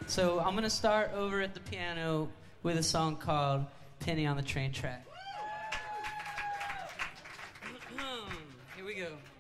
So I'm gonna start over at the piano with a song called "Penny on the Train Track." Here we go.